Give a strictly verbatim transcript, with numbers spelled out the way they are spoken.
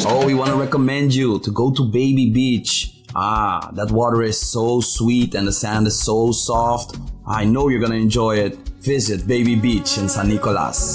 Oh, we want to recommend you to go to Baby Beach. Ah, that water is so sweet and the sand is so soft. I know you're gonna enjoy it. Visit Baby Beach in San Nicolas.